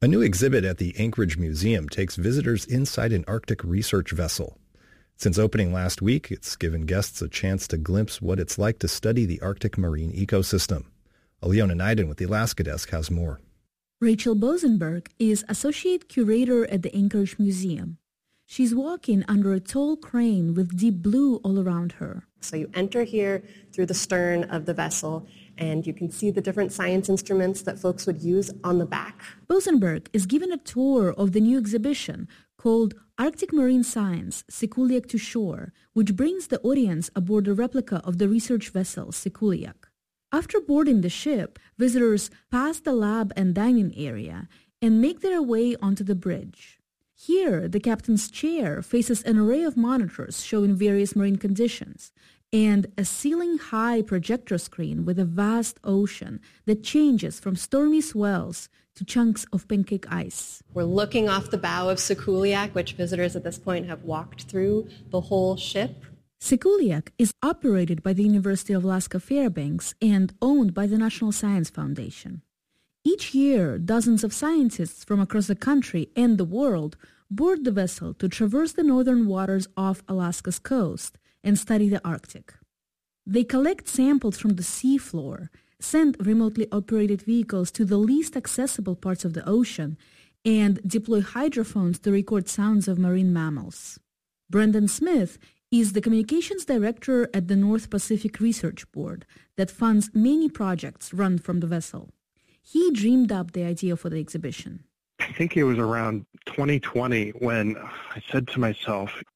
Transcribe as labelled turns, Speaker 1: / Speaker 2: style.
Speaker 1: A new exhibit at the Anchorage Museum takes visitors inside an Arctic research vessel. Since opening last week, it's given guests a chance to glimpse what it's like to study the Arctic marine ecosystem. Aliona Naiden with the Alaska Desk has more.
Speaker 2: Rachel Bosenberg is Associate Curator at the Anchorage Museum. She's walking under a tall crane with deep blue all around her.
Speaker 3: So you enter here through the stern of the vessel, and you can see the different science instruments that folks would use on the back.
Speaker 2: Bosenberg is given a tour of the new exhibition called Arctic Marine Science, Sikuliaq to Shore, which brings the audience aboard a replica of the research vessel Sikuliaq. After boarding the ship, visitors pass the lab and dining area and make their way onto the bridge. Here, the captain's chair faces an array of monitors showing various marine conditions and a ceiling-high projector screen with a vast ocean that changes from stormy swells to chunks of pancake ice.
Speaker 3: We're looking off the bow of Sikuliaq, which visitors at this point have walked through the whole ship.
Speaker 2: Sikuliaq is operated by the University of Alaska Fairbanks and owned by the National Science Foundation. Each year, dozens of scientists from across the country and the world board the vessel to traverse the northern waters off Alaska's coast and study the Arctic. They collect samples from the seafloor, send remotely operated vehicles to the least accessible parts of the ocean, and deploy hydrophones to record sounds of marine mammals. Brendan Smith is the communications director at the North Pacific Research Board that funds many projects run from the vessel. He dreamed up the idea for the exhibition.
Speaker 4: I think it was around 2020 when I said to myself,